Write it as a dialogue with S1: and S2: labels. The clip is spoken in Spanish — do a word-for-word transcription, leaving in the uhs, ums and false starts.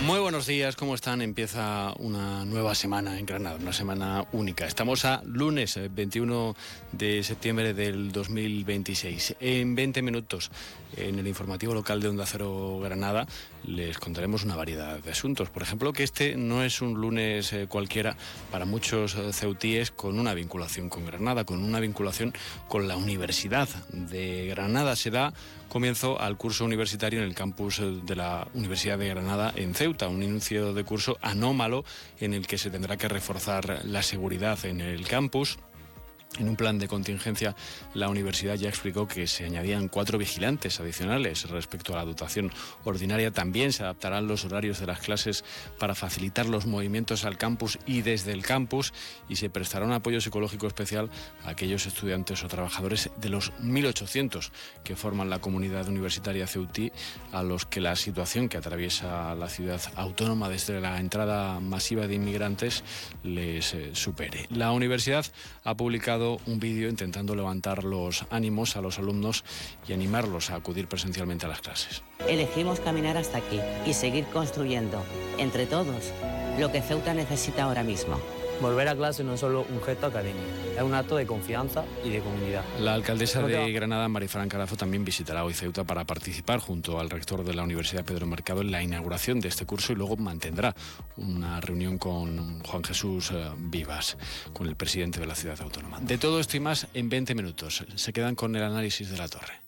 S1: Muy buenos días, ¿cómo están? Empieza una nueva semana en Granada, una semana única. Estamos a lunes veintiuno de septiembre del dos mil veintiséis. En veinte minutos, en el informativo local de Onda Cero Granada, les contaremos una variedad de asuntos. Por ejemplo, que este no es un lunes eh, cualquiera para muchos eh, ceutíes con una vinculación con Granada, con una vinculación con la Universidad de Granada. Se da comienzo al curso universitario en el campus de la Universidad de Granada en Ceuta, un inicio de curso anómalo en el que se tendrá que reforzar la seguridad en el campus. En un plan de contingencia, la universidad ya explicó que se añadían cuatro vigilantes adicionales respecto a la dotación ordinaria. También se adaptarán los horarios de las clases para facilitar los movimientos al campus y desde el campus, y se prestará un apoyo psicológico especial a aquellos estudiantes o trabajadores de los mil ochocientos que forman la comunidad universitaria ceutí, a los que la situación que atraviesa la ciudad autónoma desde la entrada masiva de inmigrantes les eh, supere. La universidad ha publicado un vídeo intentando levantar los ánimos a los alumnos y animarlos a acudir presencialmente a las clases.
S2: Elegimos caminar hasta aquí y seguir construyendo, entre todos, lo que Ceuta necesita ahora mismo.
S3: Volver a clase no es solo un gesto académico, es un acto de confianza y de comunidad.
S1: La alcaldesa de Granada, Marifran Carazo, también visitará hoy Ceuta para participar junto al rector de la Universidad, Pedro Mercado, en la inauguración de este curso, y luego mantendrá una reunión con Juan Jesús Vivas, con el presidente de la ciudad autónoma. De todo esto y más en veinte minutos. Se quedan con el análisis de La Torre.